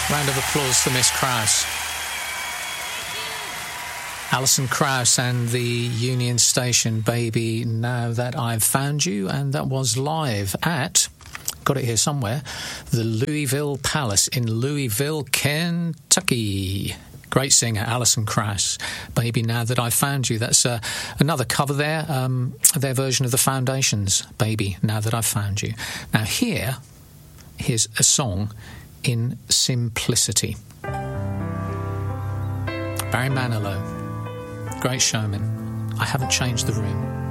Round of applause for Miss Krauss. Alison Krauss and the Union Station, Baby Now That I've Found You, and that was live at, got it here somewhere, the Louisville Palace in Louisville, Kentucky. Great singer, Alison Krauss. Baby Now That I've Found You. That's another cover there, their version of the Foundations, Baby Now That I've Found You. Now here's a song in simplicity. Barry Manilow, great showman. I Haven't Changed the Room.